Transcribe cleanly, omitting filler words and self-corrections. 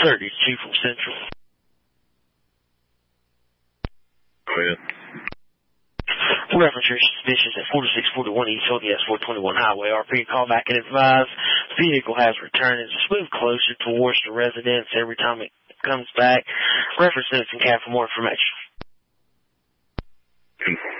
32 from Central. Go ahead. Reference your suspicious at 4641 East ODS 421 Highway. RP, call back and advise the vehicle has returned and just move closer towards the residence every time it comes back. Reference Citizen Cat for more information.